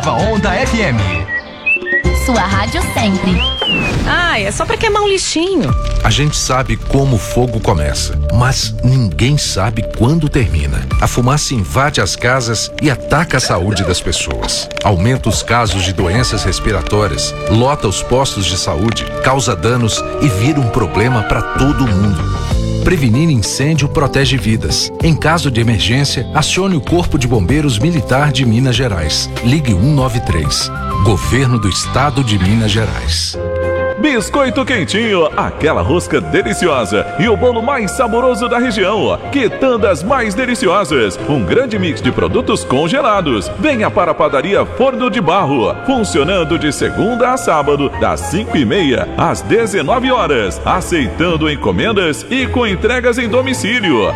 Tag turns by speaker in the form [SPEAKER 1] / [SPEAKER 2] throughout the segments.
[SPEAKER 1] Nova Onda FM.
[SPEAKER 2] Sua rádio sempre.
[SPEAKER 3] Ah, é só pra queimar um lixinho.
[SPEAKER 4] A gente sabe como o fogo começa, mas ninguém sabe quando termina. A fumaça invade as casas e ataca a saúde das pessoas. Aumenta os casos de doenças respiratórias, lota os postos de saúde, causa danos e vira um problema para todo mundo. Prevenir incêndio protege vidas. Em caso de emergência, acione o Corpo de Bombeiros Militar de Minas Gerais. Ligue 193. Governo do Estado de Minas Gerais.
[SPEAKER 5] Biscoito quentinho, aquela rosca deliciosa e o bolo mais saboroso da região. Quitandas mais deliciosas, um grande mix de produtos congelados. Venha para a padaria Forno de Barro, funcionando de segunda a sábado, das 5h30 às 19 horas, aceitando encomendas e com entregas em domicílio.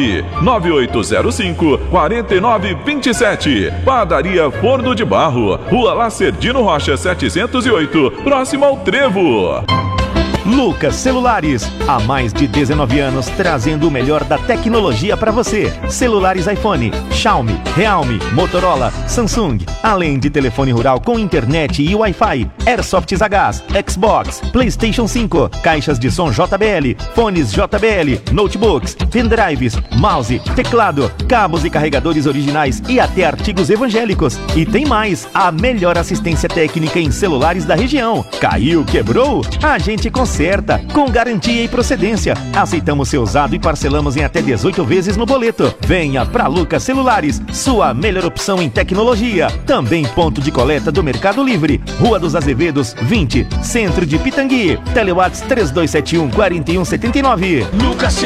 [SPEAKER 5] 99805-4927. Padaria Forno de Barro, Rua Lacerdino Rocha 708, próximo ao Trevo.
[SPEAKER 6] Lucas Celulares, há mais de 19 anos trazendo o melhor da tecnologia para você. Celulares iPhone, Xiaomi, Realme, Motorola, Samsung, além de telefone rural com internet e Wi-Fi, Airsofts a gás, Xbox, PlayStation 5, caixas de som JBL, fones JBL, notebooks, pendrives, mouse, teclado, cabos e carregadores originais e até artigos evangélicos. E tem mais, a melhor assistência técnica em celulares da região. Caiu, quebrou? A gente conserta com garantia e procedência. Aceitamos seu usado e parcelamos em até 18 vezes no boleto. Venha pra Lucas Celulares, sua melhor opção em tecnologia. Também ponto de coleta do Mercado Livre, Rua dos Azevedos 20, Centro de Pitangui. Telewatts 3271-4179.
[SPEAKER 7] Lucas